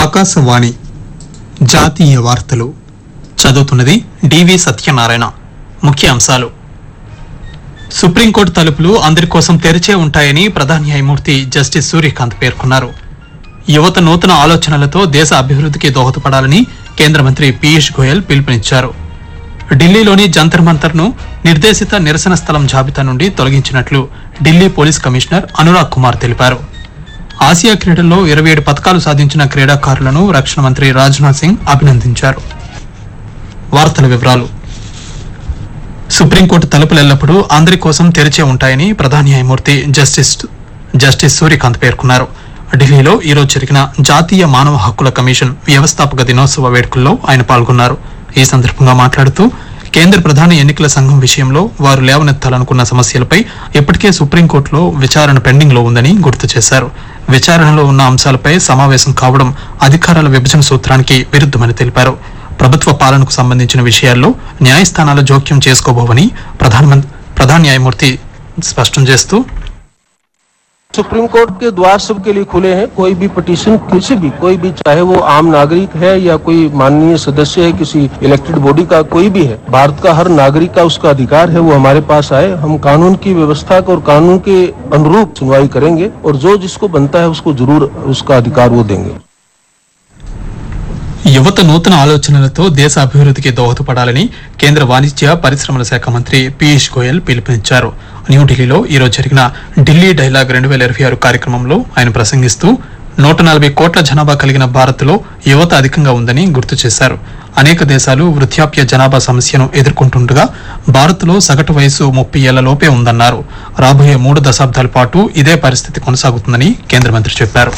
ఆకాశవాణి జాతీయ వార్తలు చదువుతున్నది డివి సత్యనారాయణ. ముఖ్యాంశాలు. సుప్రీంకోర్టు తలుపులు అందరి కోసం తెరిచే ఉంటాయని ప్రధాన న్యాయమూర్తి జస్టిస్ సూర్యకాంత్ పేర్కొన్నారు. యువత నూతన ఆలోచనలతో దేశ అభివృద్ధికి దోహదపడాలని కేంద్ర మంత్రి పీయూష్ గోయల్ పిలుపునిచ్చారు. ఢిల్లీలోని జంతర్ మంతర్ ను నిర్దేశిత నిరసన స్థలం జాబితా నుండి తొలగించినట్లు ఢిల్లీ పోలీస్ కమిషనర్ అనురాగ్ కుమార్ తెలిపారు. ఆసియా క్రీడల్లో 27 పతకాలు సాధించిన క్రీడాకారులను రక్షణ మంత్రి రాజ్నాథ్ సింగ్ అభినందించారు. వార్తల వివరాలు. సుప్రీంకోర్టు తలుపులు ఎల్లప్పుడూ అందరి కోసం తెరిచే ఉంటాయని ప్రధాన న్యాయమూర్తి జస్టిస్ సూర్యకాంత్ పేర్కొన్నారు. ఢిల్లీలో ఈరోజు జరిగిన జాతీయ మానవ హక్కుల కమిషన్ వ్యవస్థాపక దినోత్సవ వేడుకల్లో ఆయన పాల్గొన్నారు. ఈ సందర్భంగా మాట్లాడుతూ కేంద్ర ప్రధాన ఎన్నికల సంఘం విషయంలో వారు లేవనెత్తాలనుకున్న సమస్యలపై ఇప్పటికే సుప్రీంకోర్టులో విచారణ పెండింగ్ లో ఉందని గుర్తు చేశారు. విచారణలో ఉన్న అంశాలపై సమావేశం కావడం అధికారాల విభజన సూత్రానికి విరుద్దమని తెలిపారు. ప్రభుత్వ పాలనకు సంబంధించిన విషయాల్లో న్యాయస్థానాల జోక్యం చేసుకోబోవని ప్రధాన న్యాయమూర్తి స్పష్టం చేస్తూ सुप्रीम कोर्ट के द्वार सबके लिए खुले हैं। कोई भी पिटीशन किसी भी कोई भी चाहे वो आम नागरिक है या कोई माननीय सदस्य है किसी इलेक्टेड बॉडी का कोई भी है, भारत का हर नागरिक का उसका अधिकार है वो हमारे पास आए। हम कानून की व्यवस्था को और कानून के अनुरूप सुनवाई करेंगे और जो जिसको बनता है उसको जरूर उसका अधिकार वो देंगे. యువత నూతన ఆలోచనలతో దేశ అభివృద్ధికి దోహదపడాలని కేంద్ర వాణిజ్య పరిశ్రమల శాఖ మంత్రి పీయూష్ గోయల్ పిలుపునిచ్చారు. న్యూఢిల్లీలో ఈరోజు జరిగిన ఢిల్లీ డైలాగ్ 2026 కార్యక్రమంలో ఆయన ప్రసంగిస్తూ 140 కోట్ల జనాభా కలిగిన భారత్లో యువత అధికంగా ఉందని గుర్తు చేశారు. అనేక దేశాలు వృద్ధాప్య జనాభా సమస్యను ఎదుర్కొంటుండగా భారత్లో సగటు వయసు 30 ఏళ్ల లోపే ఉందన్నారు. రాబోయే 3 దశాబ్దాల పాటు ఇదే పరిస్థితి కొనసాగుతుందని కేంద్ర మంత్రి చెప్పారు.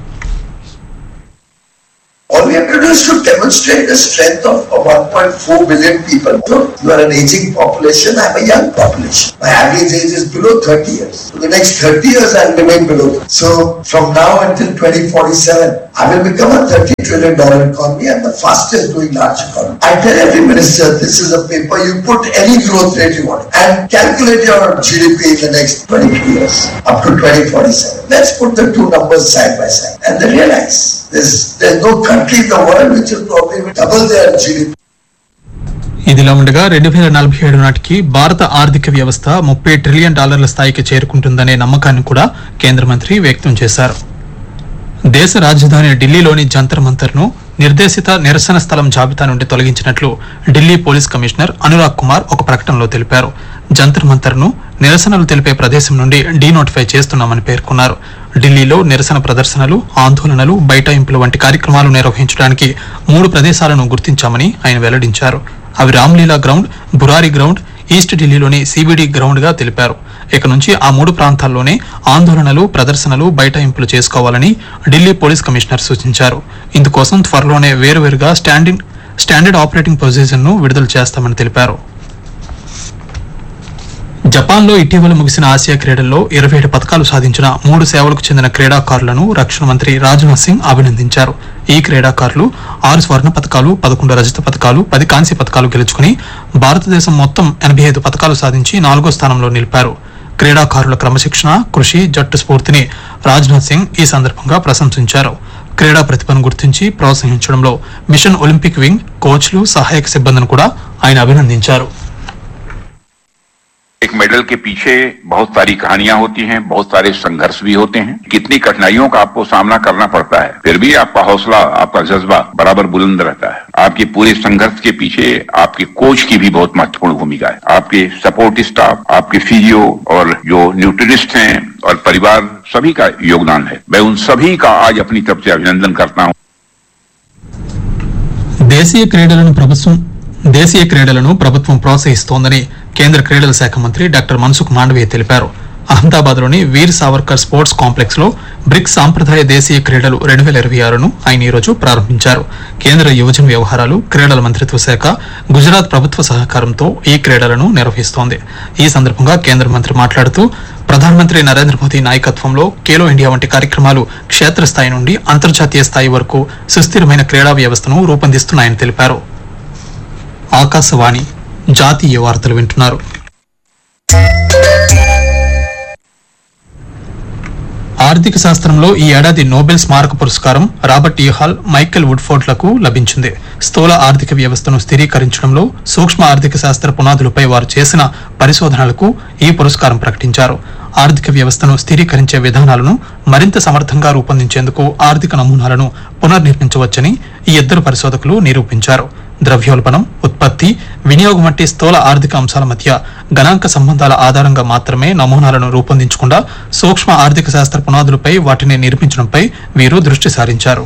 All we have to do is to demonstrate the strength of 1.4 billion people. So you are an aging population, I am a young population. My average age is below 30 years. For the next 30 years I will remain below. So from now until 2047, I will become a $30 trillion economy and the fastest growing large economy. I tell every minister, this is a paper, you put any growth rate you want and calculate your GDP in the next 22 years up to 2047. Let's put the two numbers side by side and then realize there's no country in the world which will probably double their GDP. ఇదిలా ఉండగా 2047 నాటికి భారత ఆర్థిక వ్యవస్థ $30 trillion స్థాయికి చేరుకుంటుందనే నమ్మకాన్ని కూడా కేంద్ర మంత్రి వ్యక్తం చేశారు. దేశ రాజధాని ఢిల్లీలోని జంతర్ మంతర్ ను నిర్దేశిత నిరసన స్థలం జాబితా నుండి తొలగించినట్లు ఢిల్లీ పోలీస్ కమిషనర్ అనురాగ్ కుమార్ ఒక ప్రకటనలో తెలిపారు. జంతర్ మంతర్ ను నిరసనలు తెలిపే ప్రదేశం నుండి డీనోటిఫై చేస్తున్నామని పేర్కొన్నారు. ఢిల్లీలో నిరసన ప్రదర్శనలు, ఆందోళనలు, బైఠాయింపులు వంటి కార్యక్రమాలు నిర్వహించడానికి 3 ప్రదేశాలను గుర్తించామని ఆయన వెల్లడించారు. అవి Ramlila ground, Burari ground, east ఢిల్లీలోని సిబిడి గ్రౌండ్ గా తెలిపారు. ఇక నుంచి ఆ 3 ప్రాంతాల్లోనే ఆందోళనలు, ప్రదర్శనలు, బైఠాయింపులు చేసుకోవాలని ఢిల్లీ పోలీస్ కమిషనర్ సూచించారు. ఇందుకోసం త్వరలోనే వేరువేరుగా స్టాండర్డ్ ఆపరేటింగ్ ప్రొసీజర్ ను విడుదల చేస్తామని తెలిపారు. జపాన్లో ఇటీవల ముగిసిన ఆసియా క్రీడల్లో 27 పతకాలు సాధించిన 3 సేవలకు చెందిన క్రీడాకారులను రక్షణ మంత్రి రాజ్నాథ్ సింగ్ అభినందించారు. ఈ క్రీడాకారులు 6 స్వర్ణ పతకాలు, 11 రజత పతకాలు, 10 కాంస్య పతకాలు గెలుచుకుని భారతదేశం మొత్తం 85 పతకాలు సాధించి 4వ స్థానంలో నిలిపారు. క్రీడాకారుల క్రమశిక్షణ, కృషి, జట్టు స్ఫూర్తిని రాజ్నాథ్ సింగ్ ఈ సందర్భంగా ప్రశంసించారు. క్రీడా ప్రతిభను గుర్తించి ప్రోత్సహించడంలో మిషన్ ఒలింపిక్ వింగ్ కోచ్లు, సహాయక సిబ్బందిని కూడా ఆయన అభినందించారు. एक मेडल के पीछे बहुत सारी कहानियां होती हैं, बहुत सारे संघर्ष भी होते हैं, कितनी कठिनाइयों का आपको सामना करना पड़ता है, फिर भी आपका हौसला, आपका जज्बा बराबर बुलंद रहता है. आपके पूरे संघर्ष के पीछे आपके कोच की भी बहुत महत्वपूर्ण भूमिका है. आपके सपोर्ट स्टाफ, आपके फिजियो और जो न्यूट्रिनिस्ट हैं और परिवार सभी का योगदान है. मैं उन सभी का आज अपनी तरफ से अभिनंदन करता हूँ. దేశీయ క్రీడలను ప్రభుత్వం ప్రోత్సహిస్తోందని కేంద్ర క్రీడల శాఖ మంత్రి డాక్టర్ మన్సుఖ్ మాండవీయ తెలిపారు. అహ్మదాబాద్లోని వీర్ సావర్కర్ స్పోర్ట్స్ కాంప్లెక్స్ లో బ్రిక్స్ సాంప్రదాయ దేశీయ క్రీడలు 2026ను ఆయన ఈరోజు ప్రారంభించారు. కేంద్ర యువజన వ్యవహారాలు, క్రీడల మంత్రిత్వ శాఖ గుజరాత్ ప్రభుత్వ సహకారంతో ఈ క్రీడలను నిర్వహిస్తోంది. ఈ సందర్భంగా కేంద్ర మంత్రి మాట్లాడుతూ ప్రధానమంత్రి నరేంద్ర మోదీ నాయకత్వంలో ఖేలో ఇండియా వంటి కార్యక్రమాలు క్షేత్రస్థాయి నుండి అంతర్జాతీయ స్థాయి వరకు సుస్థిరమైన క్రీడా వ్యవస్థను రూపొందిస్తున్నాయని తెలిపారు. ఆకాశవాణి జాతీయ వార్తలు వింటున్నారు. ఆర్థిక శాస్త్రంలో ఈ ఏడాది నోబెల్ స్మారక పురస్కారం రాబర్ట్ ఈ హాల్, మైకెల్ వుడ్ఫోర్డ్లకు లభించింది. స్థూల ఆర్థిక వ్యవస్థను స్థిరీకరించడంలో సూక్ష్మ ఆర్థిక శాస్త్ర పునాదులపై వారు చేసిన పరిశోధనలకు ఈ పురస్కారం ప్రకటించారు. ఆర్థిక వ్యవస్థను స్థిరీకరించే విధానాలను మరింత సమర్థంగా రూపొందించేందుకు ఆర్థిక నమూనాలను పునర్నిర్మించవచ్చని ఈ ఇద్దరు పరిశోధకులు నిరూపించారు. ద్రవ్యోల్బణం, ఉత్పత్తి, వినియోగం వంటి స్థూల ఆర్థిక అంశాల మధ్య గణాంక సంబంధాల ఆధారంగా మాత్రమే నమూనాలను రూపొందించకుండా సూక్ష్మ ఆర్థిక శాస్త్ర పునాదులపై వాటిని నిర్మించడంపై వీరు దృష్టి సారించారు.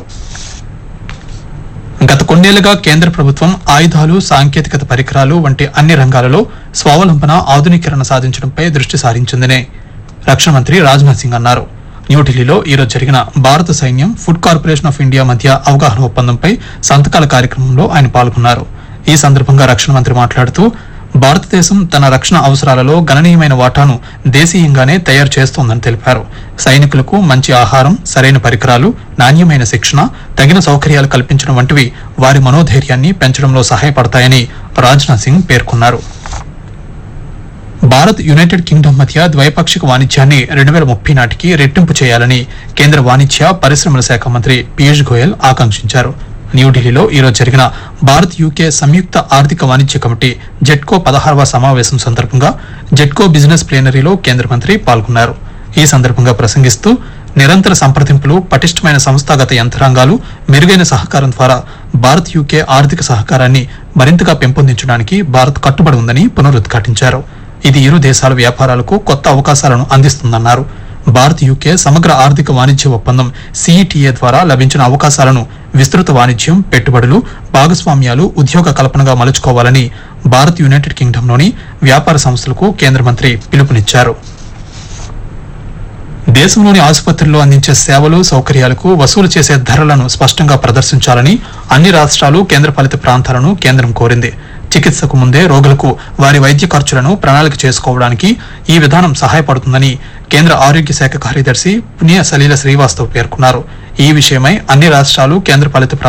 గత కొన్నేళ్లుగా కేంద్ర ప్రభుత్వం ఆయుధాలు, సాంకేతికత పరికరాలు వంటి అన్ని రంగాలలో స్వావలంబన, ఆధునీకరణ సాధించడంపై దృష్టి సారించిందని రక్షణ మంత్రి రాజ్నాథ్ సింగ్ అన్నారు. న్యూఢిల్లీలో ఈరోజు జరిగిన భారత సైన్యం, ఫుడ్ కార్పొరేషన్ ఆఫ్ ఇండియా మధ్య అవగాహన ఒప్పందంపై సంతకాల కార్యక్రమంలో ఆయన పాల్గొన్నారు. ఈ సందర్భంగా రక్షణ మంత్రి మాట్లాడుతూ, భారతదేశం తన రక్షణ అవసరాలలో గణనీయమైన వాటాను దేశీయంగానే తయారు చేస్తోందని తెలిపారు. సైనికులకు మంచి ఆహారం, సరైన పరికరాలు, నాణ్యమైన శిక్షణ, తగిన సౌకర్యాలు కల్పించడం వంటివి వారి మనోధైర్యాన్ని పెంచడంలో సహాయపడతాయని రాజ్నాథ్ సింగ్ పేర్కొన్నారు. భారత్, యునైటెడ్ కింగ్డమ్ మధ్య ద్వైపాక్షిక వాణిజ్యాన్ని 2030 నాటికి రెట్టింపు చేయాలని కేంద్ర వాణిజ్య, పరిశ్రమల శాఖ మంత్రి పీయూష్ గోయల్ ఆకాంక్షించారు. న్యూఢిల్లీలో ఈరోజు జరిగిన భారత్ యూకే సంయుక్త ఆర్థిక వాణిజ్య కమిటీ జెట్కో 16వ సమావేశం సందర్భంగా జెట్కో బిజినెస్ ప్లేనరీలో కేంద్ర మంత్రి పాల్గొన్నారు. ఈ సందర్భంగా ప్రసంగిస్తూ, నిరంతర సంప్రదింపులు, పటిష్టమైన సంస్థాగత యంత్రాంగాలు, మెరుగైన సహకారం ద్వారా భారత్ యూకే ఆర్థిక సహకారాన్ని మరింతగా పెంపొందించడానికి భారత్ కట్టుబడి ఉందని పునరుద్ఘాటించారు. ఇది ఇరు దేశాల వ్యాపారాలకు కొత్త అవకాశాలను అందిస్తుందన్నారు. భారత్ యూకే సమగ్ర ఆర్థిక వాణిజ్య ఒప్పందం సిఈటిఏ ద్వారా లభించిన అవకాశాలను విస్తృత వాణిజ్యం, పెట్టుబడులు, భాగస్వామ్యాలు, ఉద్యోగ కల్పనగా మలుచుకోవాలని భారత్, యునైటెడ్ కింగ్డమ్లోని వ్యాపార సంస్థలకు కేంద్ర మంత్రి పిలుపునిచ్చారు. దేశంలోని ఆసుపత్రుల్లో అందించే సేవలు, సౌకర్యాలకు వసూలు చేసే ధరలను స్పష్టంగా ప్రదర్శించాలని అన్ని రాష్ట్రాలు, కేంద్రపాలిత ప్రాంతాలను కేంద్రం కోరింది. చికిత్సకు ముందే రోగులకు వారి వైద్య ఖర్చులను ప్రణాళిక చేసుకోవడానికి ఈ విధానం సహాయపడుతుందని కేంద్ర ఆరోగ్య శాఖ కార్యదర్శి పుణ్య సలీల శ్రీవాస్తవ్ పేర్కొన్నారు. ఈ విషయమై అన్ని రాష్ట్రాలు, కేంద్రపాలిత